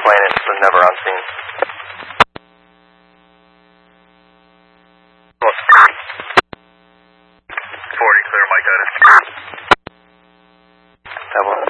plane, it's never on scene. 40, clear, Mike, got it. That one.